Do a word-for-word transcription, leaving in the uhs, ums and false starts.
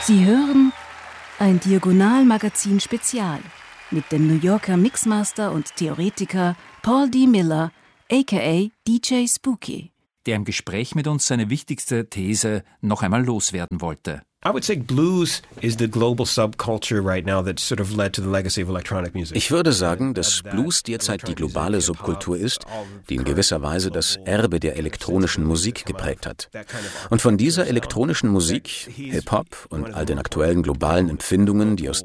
Sie hören ein Diagonal-Magazin Spezial mit dem New Yorker Mixmaster und Theoretiker Paul D. Miller, aka D J Spooky, der im Gespräch mit uns seine wichtigste These noch einmal loswerden wollte. I would say blues is the global subculture right now that sort of led to the legacy of electronic music. Ich würde sagen, dass Blues derzeit die globale Subkultur ist, die in gewisser Weise das Erbe der elektronischen Musik geprägt hat. Und von dieser elektronischen Musik, Hip-Hop und all den aktuellen globalen Empfindungen, die aus